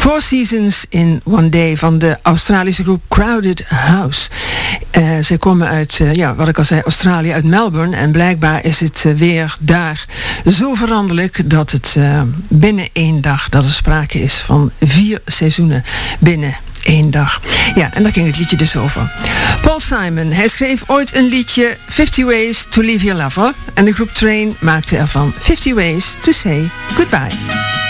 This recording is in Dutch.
Four Seasons in One Day van de Australische groep Crowded House. Zij komen uit, wat ik al zei, Australië, uit Melbourne. En blijkbaar is het weer daar zo veranderlijk dat het binnen 1 dag, dat er sprake is van 4 seizoenen binnen 1 dag. Ja, en daar ging het liedje dus over. Paul Simon, hij schreef ooit een liedje 50 Ways to Leave Your Lover. En de groep Train maakte ervan 50 Ways to Say Goodbye.